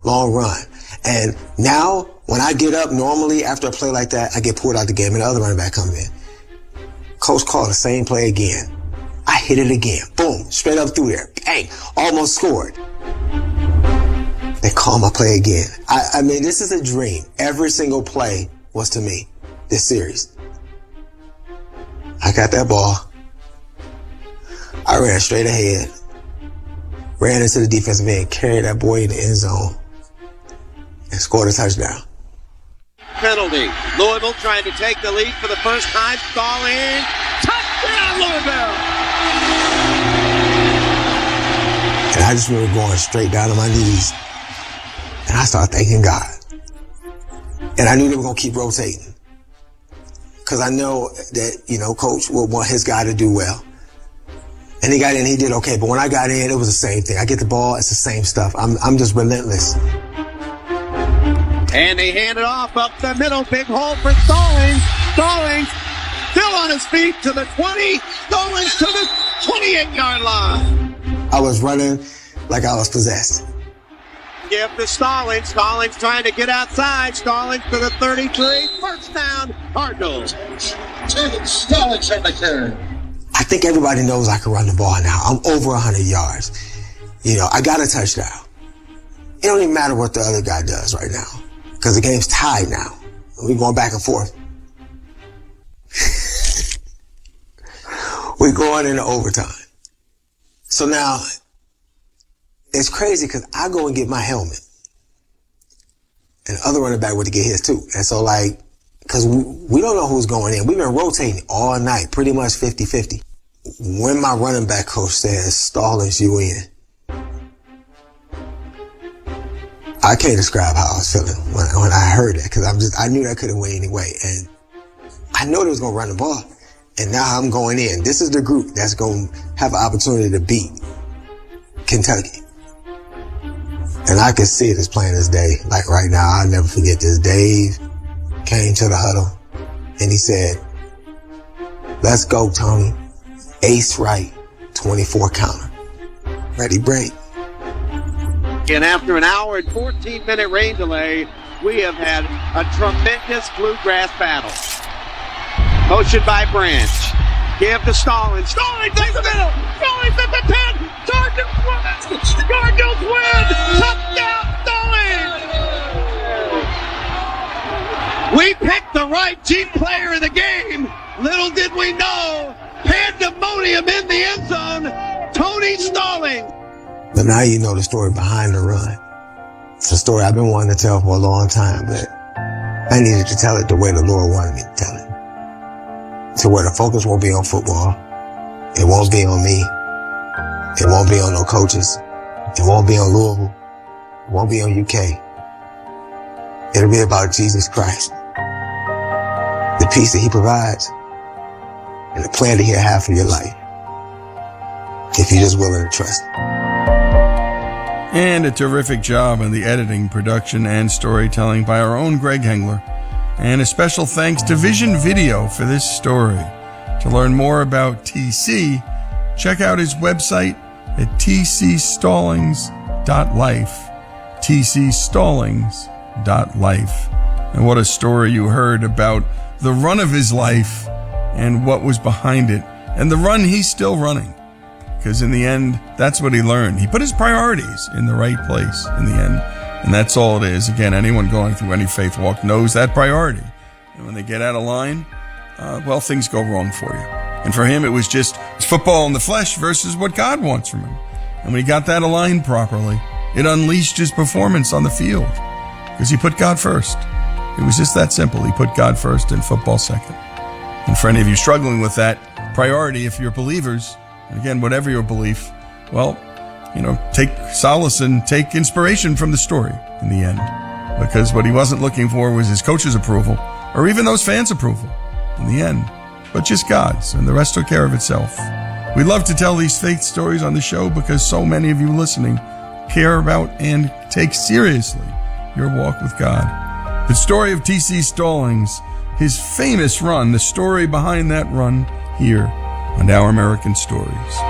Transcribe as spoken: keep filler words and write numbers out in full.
long run. And now, when I get up normally after a play like that, I get pulled out the game and the other running back comes in. Coach called the same play again. I hit it again. Boom, straight up through there. Bang, almost scored. They call my play again. I, I mean, this is a dream. Every single play was to me, this series. I got that ball. I ran straight ahead. Ran into the defensive end, carried that boy in the end zone, and scored a touchdown. Penalty. Louisville trying to take the lead for the first time. Stalling. Touchdown, Louisville! And I just remember going straight down to my knees. And I started thanking God. And I knew they were going to keep rotating. Because I know that, you know, Coach would want his guy to do well. And he got in, he did okay. But when I got in, it was the same thing. I get the ball, it's the same stuff. I'm, I'm just relentless. And they hand it off up the middle. Big hole for Stallings. Stallings still on his feet to the twenty. Stallings to the twenty-eight-yard line. I was running like I was possessed. Give to Stallings. Stallings trying to get outside. Stallings to the thirty-three. First down, Cardinals. Stallings on the carry. I think everybody knows I can run the ball now. I'm over one hundred yards. You know, I got a touchdown. It don't even matter what the other guy does right now. Because the game's tied now. We're going back and forth. We're going into overtime. So now, it's crazy because I go and get my helmet. And the other running back went to get his too. And so like, because we, we don't know who's going in. We've been rotating all night, pretty much fifty-fifty. When my running back coach says, Stallings, you in. I can't describe how I was feeling when, when I heard that, because I'm just, I knew that couldn't win anyway. And I know they was going to run the ball. And now I'm going in. This is the group that's going to have an opportunity to beat Kentucky. And I can see it as plain as day. Like right now, I'll never forget this. Dave came to the huddle and he said, let's go, Tony. Ace right, twenty-four counter. Ready, break. And after an hour and fourteen minute rain delay, we have had a tremendous bluegrass battle. Motion by Branch. Give to Stallings. Stallings takes the middle. Stallings at the ten. Cardinals win. Cardinals win. Touchdown, Stallings. We picked the right team player of the game. Little did we know. Pandemonium in the end zone. Tony Stallings. But now you know the story behind the run. It's a story I've been wanting to tell for a long time, but I needed to tell it the way the Lord wanted me to tell it. To where the focus won't be on football. It won't be on me. It won't be on no coaches. It won't be on Louisville. It won't be on U K. It'll be about Jesus Christ. The peace that he provides and the plan that he'll have for your life. If you're just willing to trust him. And a terrific job on the editing, production, and storytelling by our own Greg Hengler. And a special thanks to Vision Video for this story. To learn more about T C, check out his website at t c stallings dot life. t c stallings dot life. And what a story you heard about the run of his life and what was behind it. And the run he's still running. Because in the end, that's what he learned. He put his priorities in the right place in the end. And that's all it is. Again, anyone going through any faith walk knows that priority. And when they get out of line, uh, well, things go wrong for you. And for him, it was just football in the flesh versus what God wants from him. And when he got that aligned properly, it unleashed his performance on the field. Because he put God first. It was just that simple. He put God first and football second. And for any of you struggling with that priority, if you're believers, and again, whatever your belief, well, you know, take solace and take inspiration from the story in the end. Because what he wasn't looking for was his coach's approval or even those fans' approval in the end, but just God's, and the rest took care of itself. We love to tell these faith stories on the show because so many of you listening care about and take seriously your walk with God. The story of T C Stallings, his famous run, the story behind that run here on Our American Stories.